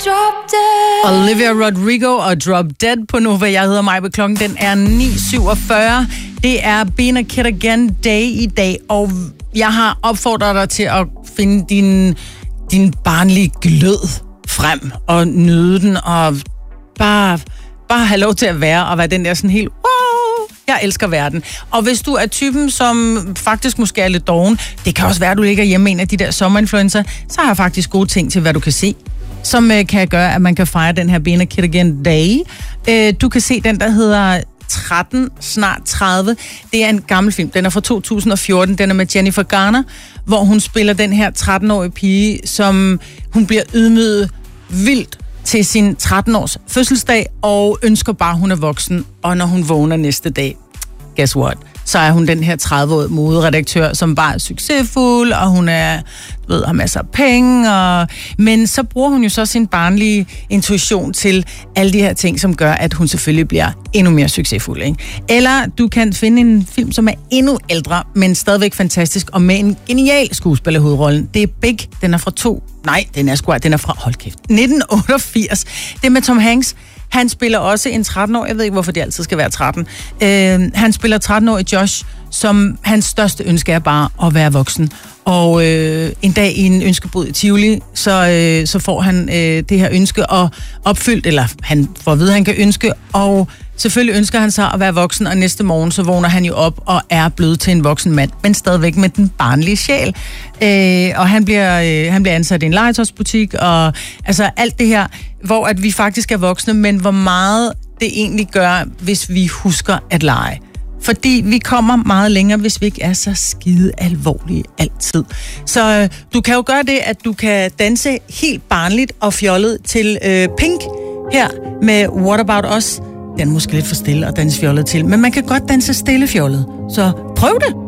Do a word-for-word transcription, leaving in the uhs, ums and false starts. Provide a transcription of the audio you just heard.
Drop Dead. Olivia Rodrigo og Drop Dead på Nova. Jeg hedder Maja. Klokken den er ni syvogfyrre. Det er Been a Kid Again Day i dag, og jeg har opfordret dig til at finde din, din barnlige glød frem og nyde den, og bare, bare have lov til at være, og være den der sådan helt, wow, jeg elsker verden. Og hvis du er typen, som faktisk måske er lidt doven, det kan også være, at du ligger hjemme en af de der sommerinfluencer, så har jeg faktisk gode ting til, hvad du kan se, som øh, kan gøre, at man kan fejre den her Been a Kid Again Day. Øh, du kan se den, der hedder tretten, snart tredive. Det er en gammel film. Den er fra to tusind og fjorten. Den er med Jennifer Garner, hvor hun spiller den her tretten-årige pige, som hun bliver ydmyget vildt til sin tretten-års fødselsdag, og ønsker bare, at hun er voksen. Og når hun vågner næste dag, guess what? Så er hun den her tredive-årige moderedaktør, som bare er succesfuld, og hun er, du ved, har masser af penge. Og... Men så bruger hun jo så sin barnlige intuition til alle de her ting, som gør, at hun selvfølgelig bliver endnu mere succesfuld. Ikke? Eller du kan finde en film, som er endnu ældre, men stadigvæk fantastisk, og med en genial skuespiller i hovedrollen. Det er Big. Den er fra to... Nej, den er sgu den er fra, hold kæft, nitten otteogfirs. Det er med Tom Hanks. Han spiller også en tretten-årig, jeg ved ikke, hvorfor de altid skal være tretten. Øh, han spiller tretten-årig Josh, som hans største ønske er bare at være voksen. Og øh, en dag i en ønskebod i Tivoli, så, øh, så får han øh, det her ønske og opfyldt, eller han får at vide, at han kan ønske, og selvfølgelig ønsker han sig at være voksen, og næste morgen så vågner han jo op og er blevet til en voksen mand, men stadigvæk med den barnlige sjæl. Øh, og han bliver, øh, han bliver ansat i en legetøjsbutik, og altså alt det her, hvor at vi faktisk er voksne, men hvor meget det egentlig gør, hvis vi husker at lege. Fordi vi kommer meget længere, hvis vi ikke er så skide alvorlige altid. Så øh, du kan jo gøre det, at du kan danse helt barnligt og fjollet til øh, Pink her med What About Us. Den er måske lidt for stille at danse fjollet til, men man kan godt danse stille fjollet. Så prøv det!